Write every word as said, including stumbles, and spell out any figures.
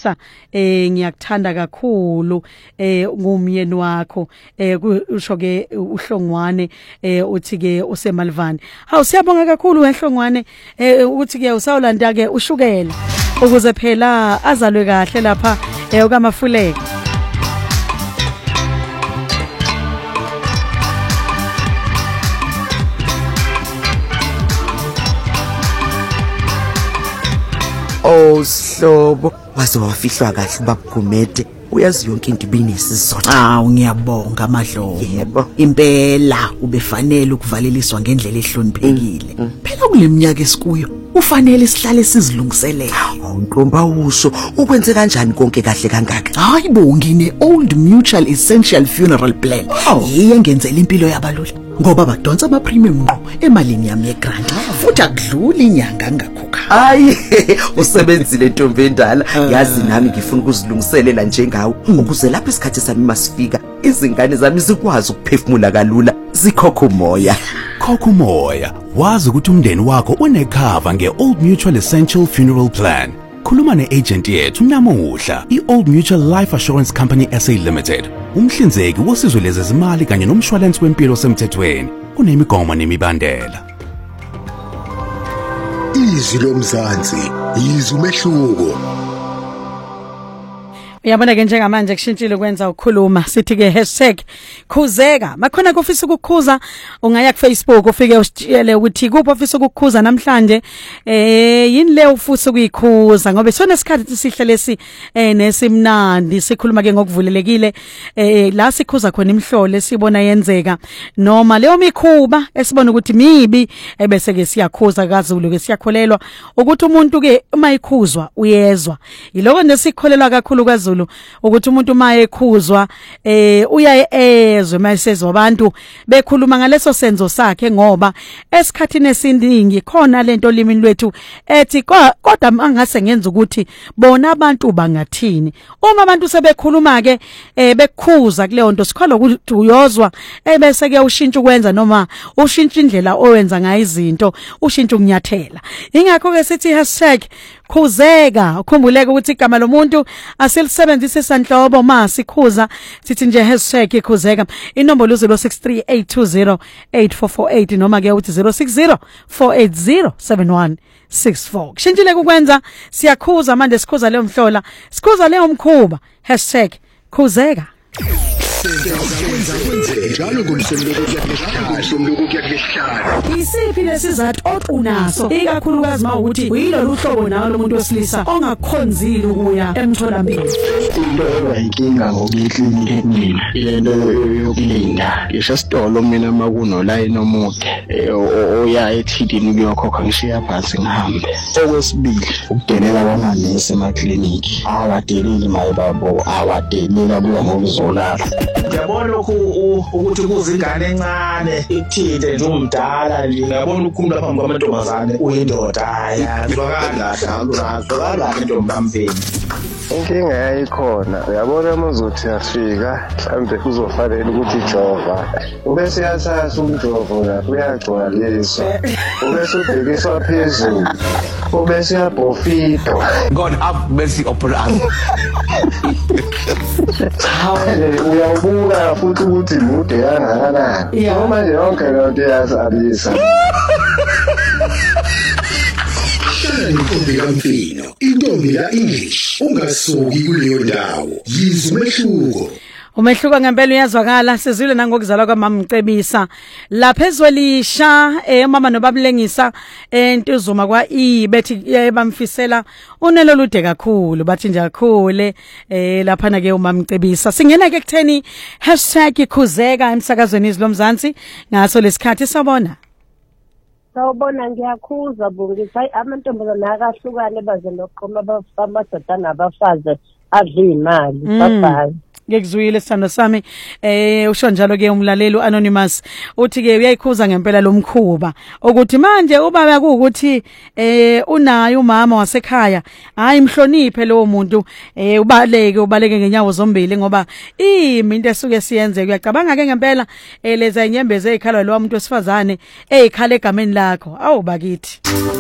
Nkombisa eh ngiyakuthanda kakhulu eh ngumyeni wakho eh usho ke uHlongwane eh uthi ke useMalvani. Hawu siyabonga kakhulu weHlongwane eh ukuthi ke usawulanda ke ushukela ukuze phela azalwe kahle lapha eh ukaMafuleka. Oh Sihlobo waze wafihlwa kahle babugumede uyazi yonke into ibinesizotha. Ah ngiyabonga Madlovu. Yebo. Impela ubefanele ukuvaleliswa ngendlela ehloniphekile. Phela kuleminyaka esikuyo ufanele sihlale sizilungiselela. Awuntomba usho ukwenze kanjani konke kahle kangaka? Hayibo ngine Old Mutual Essential Funeral Plan. Yiye ngenzela impilo yabalula ngoba badonsa ama premium ngqo emalini yami yegrant futhi akudluli inyanga ngakhokha. Hayi usebenzile ntombi endala yazi nami ngifuna ukuzilungiselela njengawe ukuze lapho isikhathi sami masifika izingane zami zikwazi ukuphefumula kalula zikhokha umoya. Khokha umoya wazi ukuthi umndeni wakho unecover ngeOld Mutual Essential Funeral Plan. Khuluma neagent yethu namuhla iOld Mutual Life Assurance Company S A Limited. Umhlinzeki wosizo lezezimali kanye nomshwalense wempilo semthethweni kunemigomo nemibandela. Izwi lomzansi yizwi umehluko. Uyabona ke njengamanje kushintshile kwenza ukukhuluma sithi ke hashtag khuzeka makhona kufisa ukukhuza ungaya ku Facebook ufike usitshele ukuthi kuphi ofisa ukukhuza namhlanje eh yini le ufisa ukuyikhuza ngoba sona isikhathi sihle lesi eh nesimnandi sikhuluma ke ngokuvulelekile eh la sikhuza khona imhlolo esibona yenzeka noma leyo mikhuba esibona ukuthi mibi ebese ke siyakhuza kaZulu ke siyakholelwa ukuthi umuntu ke uma ikhuzwa uyezwa yiloko nesikholelwa kakhulu kaZulu ukuthi umuntu uma ekhuzwa eh uyaye ezwe mayisezwe abantu bekhuluma ngaleso senzo sakhe ngoba esikhathini esiningi khona lento limini lwethu ethi kodwa angase ngenza ukuthi bona abantu bangathini uma abantu sebekhuluma ke eh bekhuza kuleyo nto sikholwa ukuthi uyozwa ebese ke ushintsha ukwenza noma ushintsha indlela owenza ngayo izinto ushintsha ukunyathela ingakho ke sithi hashtag khuzeka ukhumbuleke ukuthi igama lomuntu asilisebenzise sanhlobo masikhuza sithi nje hashtag khuzeka inombolo zero six three eight two zero eight four four eight noma ke uthi zero six zero four eight zero seven one six four kushintshile ukwenza siyakhuza manje sikhuza leyo mhlola sikhuza leyo mkhuba hashtag khuzeka. Njalo ngomsombuluko kuyakhlala. Isiphi lesizathu otunaso ikakhulukazi mawukuthi uyilolu hlobo nawo lomuntu wesilisa ongakhonzile ukuya emtholampilo. Into ayinkinga ngokuyiklinika ekunina ilento yokulinda ngisho sitolo mina makuno line omude oya ethidini kuyokhokha ngishiya phansi ngihambe. Okwesibili ukudelela kwamanesi emakliniki awadeleli mayibabo awadelela kuya ngokuzolala. Ngiyabona lokhu ukuthi kuzingane encane ithile nje umdala nje ngiyabona ukukhumula phambi kwamantombazane uyindoda hayi ngizwakala kahle ngizwakala intombi kamfeni. Inkinga yayikhona uyabona mazothi yafika mhlambe kuzofanele ukuthi ijova ubese yathatha umjovo lapho uyagcwaliswa ubese ubhekiswa phezulu ubese yabhofito. God have mercy upon us. Hawe uyabuka futhi ukuthi mude kangakanani noma nje yonke lento iyasabisa. Intombi kaMfino intombi la English ungasuki kuleyo ndawo yizwe umehluko. Umehluko ngempela uyazwakala sizwile nangokuzalwa kwaMama Mcebisa lapha ezwelisha eh mama nobabulengisa entuzuma kwa I bethi bamfisela unelo lude kakhulu bathi nje kakhulu eh lapha na ke uMama Mcebisa singena ke kutheni hashtag khuzeka emsakazweni izilomzansi ngaso lesikhathi sabona. Sawubona ngiyakhuza bungithi hayi amantombazana akahlukane baze noqoma bamadoda nabafazi adla imali bye. Ngekuzwile sithando sami eh usho njalo ke umlaleli uAnonymous uthi ke uyayikhuza ngempela lomkhuba ukuthi manje ubaba ukuthi eh unayo umama wasekhaya hayi imhloniphe lo muntu eh ubaleke ubaleke ngenyawo zombili ngoba imi into esuke siyenze kuyacabanga ke ngempela leza inyembezi ezikhala lo muntu wesifazane ezikhala egameni lakho awu bakithi.